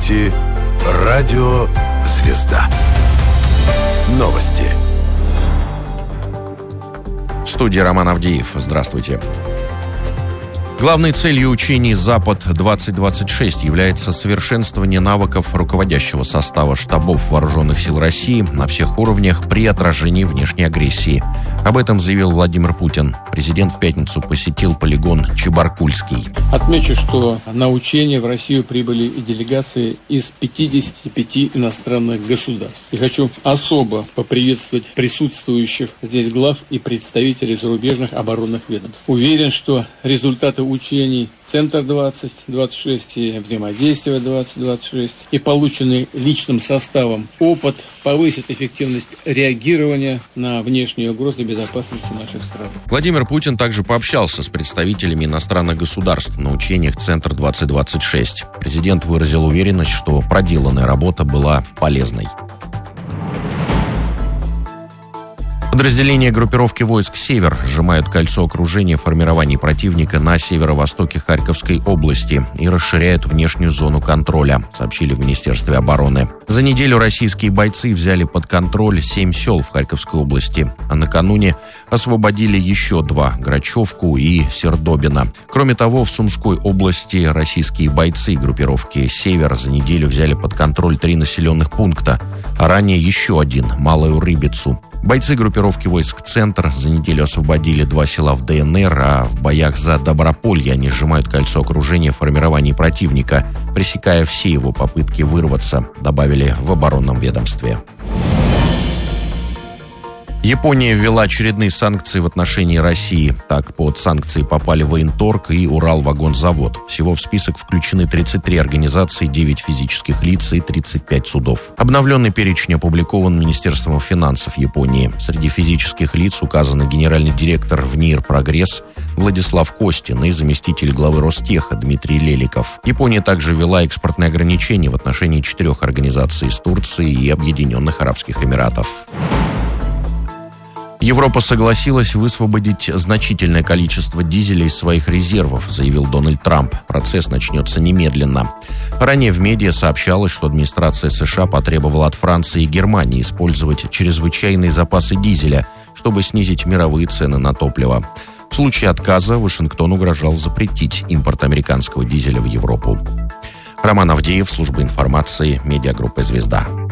слушаете радио «Звезда». Новости. В студии Роман Авдеев. Здравствуйте. Главной целью учений «Запад-2026» является совершенствование навыков руководящего состава штабов Вооруженных сил России на всех уровнях при отражении внешней агрессии. Об этом заявил Владимир Путин. Президент в пятницу посетил полигон Чебаркульский. Отмечу, что на учения в Россию прибыли и делегации из 55 иностранных государств. И хочу особо поприветствовать присутствующих здесь глав и представителей зарубежных оборонных ведомств. Уверен, что результаты учений «Центр-2026» и «Взаимодействие-2026» и полученный личным составом опыт повысит эффективность реагирования на внешние угрозы безопасности наших стран. Владимир Путин также пообщался с представителями иностранных государств на учениях «Центр-2026». Президент выразил уверенность, что проделанная работа была полезной. Подразделения группировки войск «Север» сжимают кольцо окружения формирований противника на северо-востоке Харьковской области и расширяют внешнюю зону контроля, сообщили в Министерстве обороны. За неделю российские бойцы взяли под контроль 7 сел в Харьковской области, а накануне освободили еще 2 – Грачевку и Сердобино. Кроме того, в Сумской области российские бойцы группировки «Север» за неделю взяли под контроль 3 населенных пункта, а ранее еще 1 – Малую Рыбицу. Бойцы группировки войск «Центр» за неделю освободили 2 села в ДНР, а в боях за Доброполье они сжимают кольцо окружения формирований противника, пресекая все его попытки вырваться, добавили в оборонном ведомстве. Япония ввела очередные санкции в отношении России. Так, под санкции попали Военторг и Уралвагонзавод. Всего в список включены 33 организации, 9 физических лиц и 35 судов. Обновленный перечень опубликован Министерством финансов Японии. Среди физических лиц указаны генеральный директор ВНИР «Прогресс» Владислав Костин и заместитель главы Ростеха Дмитрий Леликов. Япония также ввела экспортные ограничения в отношении 4 организаций из Турции и Объединенных Арабских Эмиратов. Европа согласилась высвободить значительное количество дизеля из своих резервов, заявил Дональд Трамп. Процесс начнется немедленно. Ранее в медиа сообщалось, что администрация США потребовала от Франции и Германии использовать чрезвычайные запасы дизеля, чтобы снизить мировые цены на топливо. В случае отказа Вашингтон угрожал запретить импорт американского дизеля в Европу. Роман Авдеев, служба информации, медиагруппа «Звезда».